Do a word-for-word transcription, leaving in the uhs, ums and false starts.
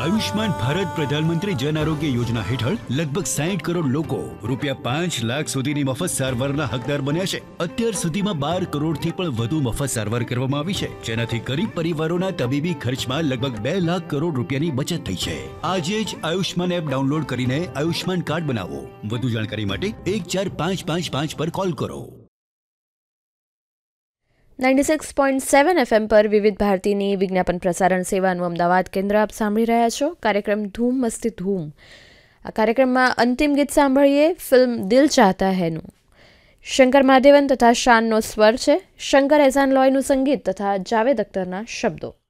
આયુષ્માન ભારત પ્રધાનમંત્રી જન આરોગ્ય યોજના હેઠળ લગભગ સાઠ કરોડ લોકો રૂપિયા પાંચ લાખ સુધીની મફત સારવારના હકદાર બન્યા છે. અત્યાર સુધીમાં બાર કરોડથી પણ વધુ મફત સારવાર કરવામાં આવી છે, જેનાથી ગરીબ પરિવારોના તબીબી ખર્ચમાં લગભગ બે લાખ કરોડ રૂપિયાની બચત થઈ છે. આજે જ આયુષ્માન એપ ડાઉનલોડ કરીને આયુષ્માન કાર્ડ બનાવો. વધુ જાણકારી માટે એક ચાર પાંચ પાંચ પાંચ પર કોલ કરો. Ninety six point seven FM પર વિવિધ ભારતીની વિજ્ઞાપન પ્રસારણ સેવાનું અમદાવાદ કેન્દ્ર આપ સાંભળી રહ્યા છો. કાર્યક્રમ ધૂમ મસ્તી ધૂમ. આ કાર્યક્રમમાં અંતિમ ગીત સાંભળીએ ફિલ્મ દિલ ચાહતા હૈનું. શંકર મહાદેવન તથા શાનનો સ્વર છે, શંકર એહસાન લોયનું સંગીત તથા જાવેદ અખ્તરના શબ્દો.